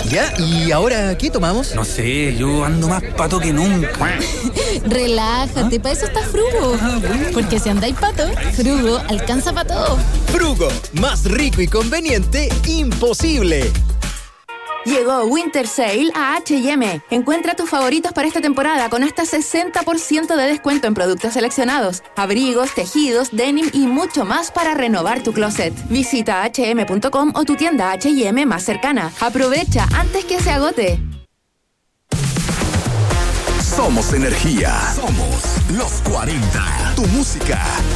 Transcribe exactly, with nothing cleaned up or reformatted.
¿Ya? ¿Y ahora qué tomamos? No sé, yo ando más pato que nunca. Relájate, ¿Ah? Para eso está Frugo. Ah, bueno. Porque si andáis pato, Frugo alcanza para todo. Frugo, más rico y conveniente, imposible. Llegó Winter Sale a H y M. Encuentra tus favoritos para esta temporada con hasta sesenta por ciento de descuento en productos seleccionados, abrigos, tejidos, denim y mucho más para renovar tu closet. Visita hache eme punto com o tu tienda H y M más cercana. Aprovecha antes que se agote. Somos energía. Somos los cuarenta. Tu música.